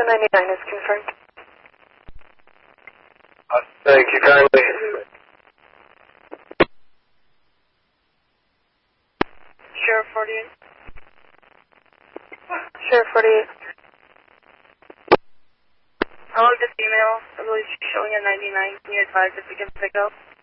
99 is confirmed. Thank you kindly. Sheriff 48. Sheriff 48. Hello, this email. I believe she's showing a 99. Can you advise if we can pick up?